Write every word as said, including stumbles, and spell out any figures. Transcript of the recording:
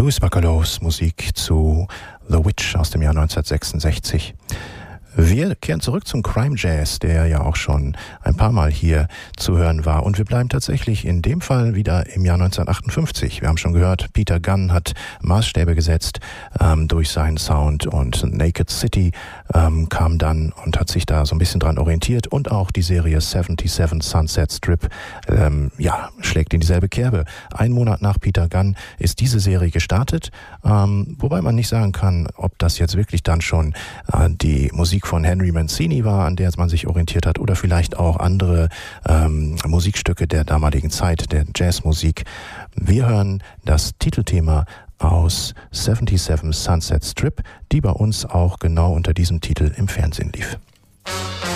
Louis Bacalhaus Musik zu The Witch aus dem Jahr neunzehnhundertsechsundsechzig. Wir kehren zurück zum Crime Jazz, der ja auch schon ein paar Mal hier zu hören war. Und wir bleiben tatsächlich in dem Fall wieder im Jahr neunzehnhundertachtundfünfzig. Wir haben schon gehört, Peter Gunn hat Maßstäbe gesetzt ähm, durch seinen Sound, und Naked City ähm, kam dann und hat sich da so ein bisschen dran orientiert. Und auch die Serie siebenundsiebzig Sunset Strip ähm, ja, schlägt in dieselbe Kerbe. Ein Monat nach Peter Gunn ist diese Serie gestartet, ähm, wobei man nicht sagen kann, ob das jetzt wirklich dann schon äh, die Musik von Henry Mancini war, an der man sich orientiert hat, oder vielleicht auch andere ähm, Musikstücke der damaligen Zeit, der Jazzmusik. Wir hören das Titelthema aus siebenundsiebzig Sunset Strip, die bei uns auch genau unter diesem Titel im Fernsehen lief.